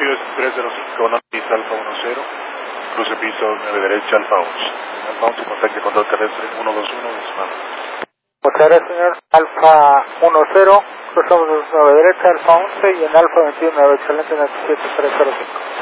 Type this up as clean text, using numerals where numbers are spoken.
Altitud 305, Norte Alfa 10, cruce piso 9 derecha, Alfa 11. Alfa 11, contacte control terrestre 121, decimal. Muchas gracias, señor. Alfa 10, cruzamos 9 derecha, Alfa 11 y en Alfa 21, excelente, 77305.